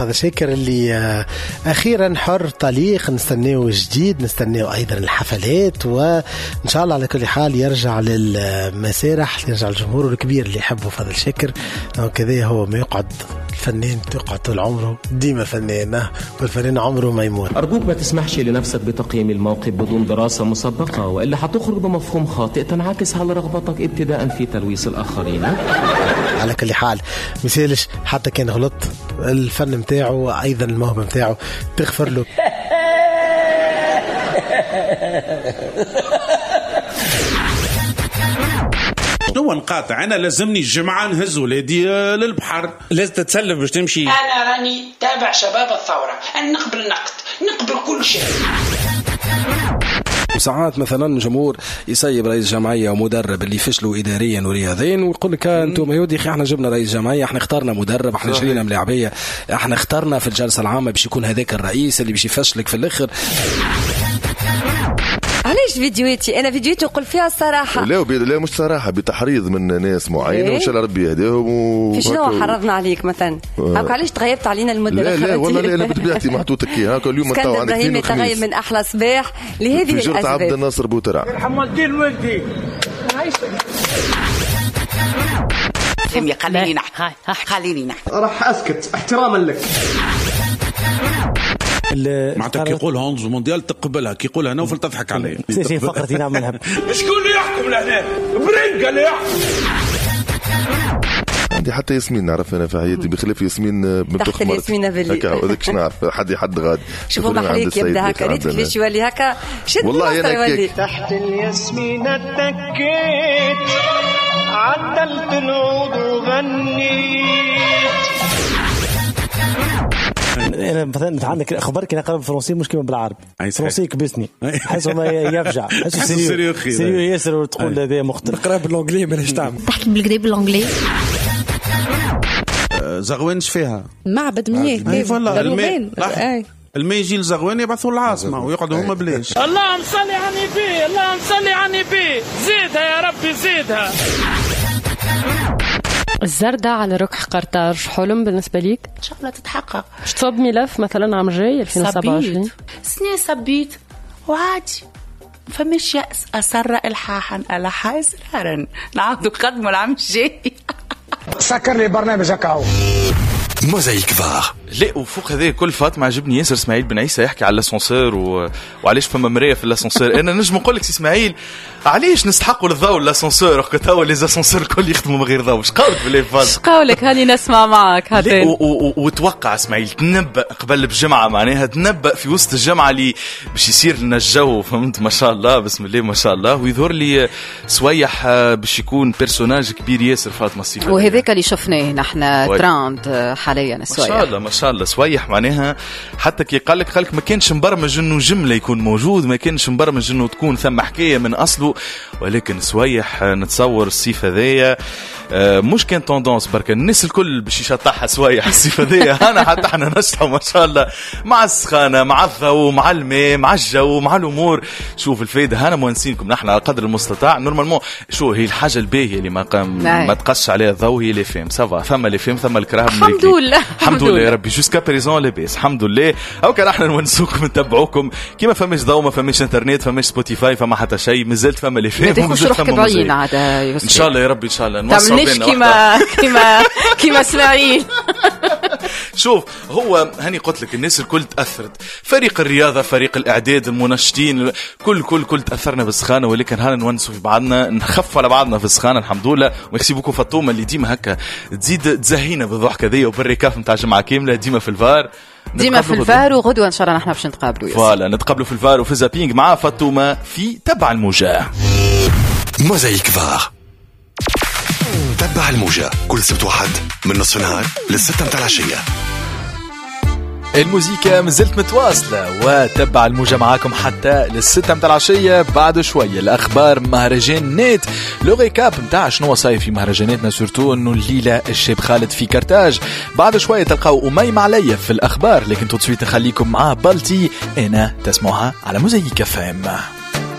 فضل شاكر اللي أخيرا حر طليق، نستناه جديد، نستناه أيضا الحفلات، وإن شاء الله على كل حال يرجع للمسارح، يرجع الجمهور الكبير اللي يحبه فضل شاكر. وكذا هو ما يقعد الفنان يقعد طول عمره ديما فنان، والفنان عمره ما يموت. أرجوك ما تسمحش لنفسك بتقييم الموقف بدون دراسة مسبقة، وإلا حتخرج بمفهوم خاطئ تنعكس على رغبتك ابتداء في تلويث الآخرين. على كل حال مثالش حتى كان غلط، الفن متاعه أيضا الموهبة متاعه تغفر له. شنو نقاطع أنا؟ لازمني الجمعة نهز ولادي للبحر، لازم تتسلف باش تمشي. أنا راني تابع شباب الثورة، أنا نقبل نقبل كل شيء. وساعات مثلا جمهور يسيب رئيس جمعية ومدرب اللي فشلوا إداريا ورياضيا ويقول لك أنتم يودي احنا جبنا رئيس جمعية، احنا اخترنا مدرب، احنا شرينا ملاعبية، احنا اخترنا في الجلسة العامة باش يكون هذاك الرئيس اللي باش يفشلك في الآخر. علاش فيديوهاتي انا فيديوهاتي نقول فيها الصراحه؟ لا مش صراحه، بتحريض من ناس معينه وان شاء الله ربي يهديهم. في شنو حرضنا عليك مثلا؟ هاك علاش تغيبت علينا المده الاخيره؟ لا والله لا بطبيعتي محطوطك هاك اليوم تاع عندك ابراهيم يتغيب من احلى صباح لهذه الاسباب. في عبد الناصر بوترع يرحم والدين ولدي. فهمي خليني نحكي راح اسكت احتراما لك. معناتها كي يقول هونز مونديال تقبلها، كي يقولها نوفل تضحك عليه. سي فقرتي نعملها. شكون اللي يحكم لهنا؟ برنقه اللي يحكم. عندي حتى ياسمين نعرف انا في حياتي، بخلاف ياسمين بنت تحت الياسمين بلي هكا هذاك نعرف حد غادي. شوفوا محليك يبدا هكا ريت كيفاش يولي هكا شد والله انا تحت الياسمين اتكيت عدلت العود وغنيت. انا مثلا عندك اخبارك انا قبل فرنسي مش كيما بالعربي، فرنسي كبسني حيث ما يفجع سيريو ياسر وتقول هذا مختلف. نقرا بالانجلي مانيش تعمل تحكي بالكدا بالانجلي. زغوانش فيها معبد منيه الماء يجي لزغوان يبعثوا العاصمه ويقعدوا هما بلاش. اللهم صل على النبي، اللهم صل على النبي، زيدها يا ربي زيدها. الزردة على ركح قرطاج حلم بالنسبة ليك؟ إن شاء الله تتحقق. مش تصب ملف مثلا عام جاي 2027؟ سنين صبيت وعادي فمش يأس أسر إلحاحا ألح إصرارا نعود نقدمه العام الجاي. سكر لي برنامج هكاو موزايك فار. لا وفوق هذا كل فاطمة عجبني ياسر اسماعيل بن عيسى يحكي على الاسانسير وعلاش فما مرايه في الاسانسير. انا نجم نقول لك اسماعيل علاش نستحقوا الضوء الاسانسير وقت هو لي اسانسير الكل يخدموا من غير ضوء. اش قولك بالله فاضل؟ اش قولك هاني نسمع معك هاتين. وتوقع اسماعيل تنبأ قبل بجمعة معناها تنبأ في وسط الجمعة اللي باش يصير لنا الجو فهمت ما شاء الله بسم الله ما شاء الله ويظهر لي سويح باش يكون بيرسوناج كبير ياسر فاطمة الصيفة وهذاك اللي شفناه نحن تراند حاليا سويح ما شاء الله ما شاء الله سويح معناها حتى كي قالك ما كانش مبرمج انه جملة يكون موجود ما كانش مبرمج انه تكون ثم حكاية من اصله ولكن سويح نتصور الصيف هذايا مش كان توندونس برك الناس الكل باش يشطحها سويح الصيف هذايا انا حتى احنا نشطح ما شاء الله مع السخانه مع الضوء مع الماء مع الجو مع الامور. شوف الفايده انا موانسينكم نحن على قدر المستطاع نورمالمون شو هي الحاجه الباهيه اللي ما تقصش عليها الضوء هي لي فيم سافا ثم لي فيم ثم الكراه الحمد لله الحمد لله يا ربي جوسكا بريزون لاباس الحمد لله. او كان احنا نونسوكم نتبعوكم كيما فماش ضوء ما فماش انترنت فماش سبوتيفاي فما حتى شيء مازلت فما لي فيم مش روحك بعين عاد ان شاء الله يا ربي ان شاء الله تعملناش كيما اسماعيل. شوف هو هاني قلت لك الناس الكل تأثرت فريق الرياضة فريق الإعداد المنشطين كل تأثرنا بالسخانة ولكن هانا نونسوا في بعضنا نخف على بعضنا في السخانة الحمد لله. ويخسي بكم فطومة اللي ديما هكا تزيد تزهينا بالضحكة ذي وبالركاف متاع جمعة كاملة ديما في الفار وغدوة إن شاء الله نحن باش نتقابلوا فوالا نتقابلوا في الفار وفي زابينج مع فطومة في تبع الموجة موزايك فار. تبع الموجة كل سبت واحد من نصف النهار للستة متاع العشية. الموسيقى مازلت متواصلة وتبع الموجة معاكم حتى للستة متاع العشية. بعد شوية الأخبار مهرجان نت لو ريكاب متاع شنو صاير في مهرجاناتنا سورتو انه الليلة الشاب خالد في كرتاج. بعد شوية تلقاو أميم عليا في الأخبار لكن تسويت نخليكم مع بالتي أنا تسمعها على موزايك فام.